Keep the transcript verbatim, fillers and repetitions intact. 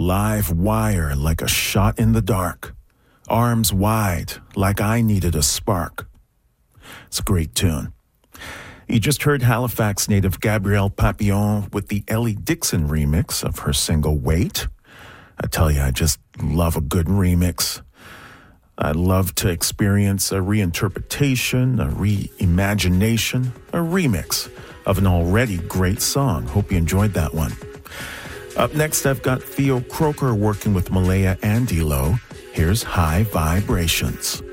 Live wire like a shot in the dark. Arms wide like I needed a spark. It's a great tune. You just heard Halifax native Gabrielle Papillon with the Ellie Dixon remix of her single Wait. I tell you, I just love a good remix. I love to experience a reinterpretation, a reimagination, a remix of an already great song. Hope you enjoyed that one. Up next, I've got Theo Croker working with Malaya and D-Lo. Here's High Vibrations.